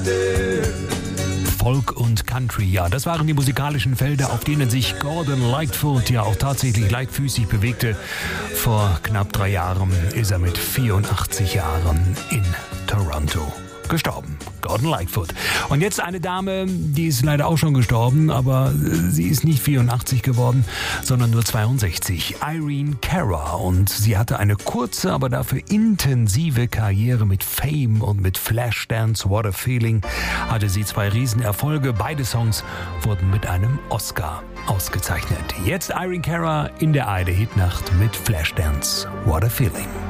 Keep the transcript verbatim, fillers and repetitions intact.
Folk und Country, ja, das waren die musikalischen Felder, auf denen sich Gordon Lightfoot ja auch tatsächlich leichtfüßig bewegte. Vor knapp drei Jahren ist er mit vierundachtzig Jahren in Toronto gestorben. Gordon Lightfoot. Und jetzt eine Dame, die ist leider auch schon gestorben, aber sie ist nicht vierundachtzig geworden, sondern nur zweiundsechzig. Irene Cara. Und sie hatte eine kurze, aber dafür intensive Karriere mit Fame und mit Flashdance. What a Feeling hatte sie zwei Riesenerfolge. Beide Songs wurden mit einem Oscar ausgezeichnet. Jetzt Irene Cara in der A R D Hitnacht mit Flashdance. What a Feeling.